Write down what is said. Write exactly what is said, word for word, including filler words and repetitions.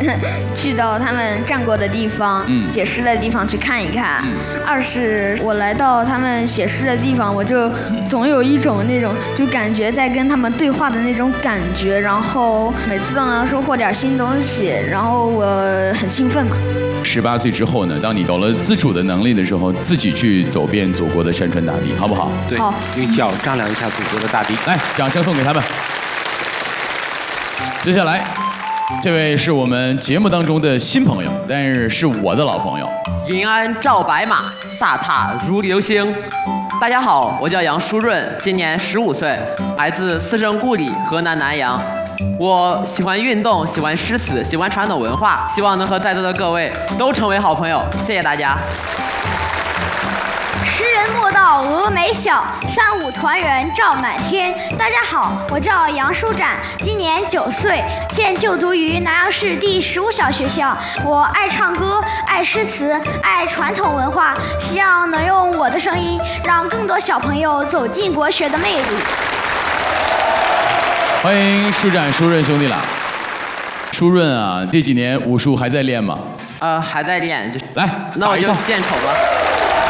去到他们站过的地方，嗯，写诗的地方去看一看。嗯、二是我来到他们写诗的地方，我就总有一种那种就感觉在跟他们对话的那种感觉，然后每次都能收获点新东西，然后我很兴奋嘛。 十八岁之后呢，当你有了自主的能力的时候，自己去走遍祖国的山川大地，好不好？ 对，用脚丈量一下祖国的大地。 来，掌声送给他们。接下来，这位是我们节目当中的新朋友，但是是我的老朋友。 云安照白马，飒沓如流星。大家好，我叫杨舒润，今年十五岁，来自四圣故里河南南阳。我喜欢运动，喜欢诗词，喜欢传统文化，希望能和在座的各位都成为好朋友。谢谢大家。 诗人莫道峨眉晓，三五团圆照满天。大家好，我叫杨舒展，今年九岁，现就读于南阳市第十五小学校。我爱唱歌，爱诗词，爱传统文化，希望能用我的声音，让更多小朋友走进国学的魅力。 欢迎舒展、舒润兄弟俩。舒润啊，这几年武术还在练吗？ 呃，还在练，就来， 那我就献丑了。